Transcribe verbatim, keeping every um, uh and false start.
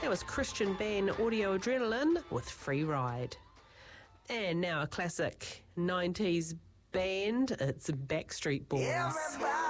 That was Christian band Audio Adrenaline with Free Ride. And now a classic nineties band. It's Backstreet Boys. Everybody